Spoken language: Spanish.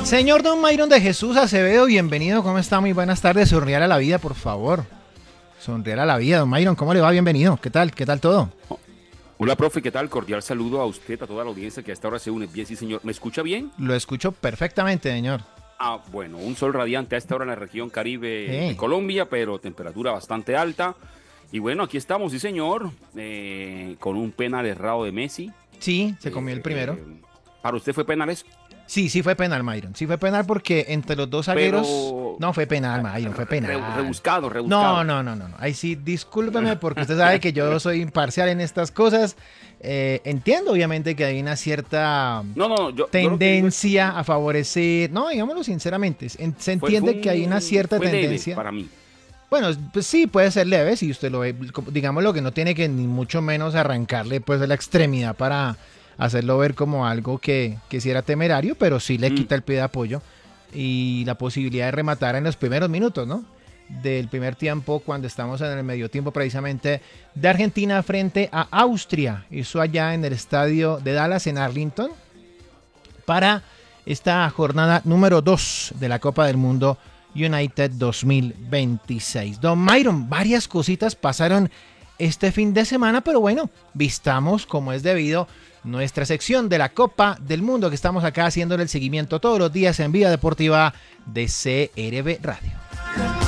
Señor Don Myron de Jesús Acevedo, bienvenido, ¿cómo está? Muy buenas tardes, sonreír a la vida, por favor. Sonreír a la vida, Don Myron, ¿cómo le va? Bienvenido, ¿qué tal? ¿Qué tal todo? Hola, profe, ¿qué tal? Cordial saludo a usted, a toda la audiencia que a esta hora se une. Bien, sí, señor. ¿Me escucha bien? Lo escucho perfectamente, señor. Bueno, un sol radiante a esta hora en la región Caribe de Sí. Colombia, pero temperatura bastante alta. Y bueno, aquí estamos, sí, señor, con un penal errado de Messi. Sí, se comió el primero. ¿Para usted fue penal eso? Sí fue penal, Myron. Sí fue penal porque entre los dos zagueros... Pero... No, fue penal, Myron, fue penal. Rebuscado. No. Ahí sí, discúlpeme porque usted sabe que yo soy imparcial en estas cosas. Entiendo, obviamente, que hay una cierta tendencia a favorecer... No, digámoslo sinceramente. Se entiende que hay una cierta tendencia... Leve para mí. Bueno, pues sí, puede ser leve si usted lo ve, digámoslo, que no tiene que ni mucho menos arrancarle pues de la extremidad para hacerlo ver como algo que sí era temerario, pero sí le quita el pie de apoyo y la posibilidad de rematar en los primeros minutos, ¿no? Del primer tiempo, cuando estamos en el medio tiempo precisamente de Argentina frente a Austria, eso allá en el estadio de Dallas en Arlington, para esta jornada número 2 de la Copa del Mundo United 2026. Don Myron, varias cositas pasaron este fin de semana, pero bueno, vistamos como es debido nuestra sección de la Copa del Mundo que estamos acá haciendo el seguimiento todos los días en Vida Deportiva de CRB Radio.